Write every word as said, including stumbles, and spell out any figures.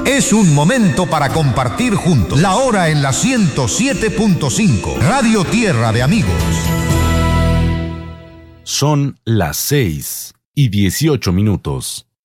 Es un momento para compartir juntos. La hora en la ciento siete punto cinco. Radio Tierra de Amigos. Son las seis y dieciocho minutos.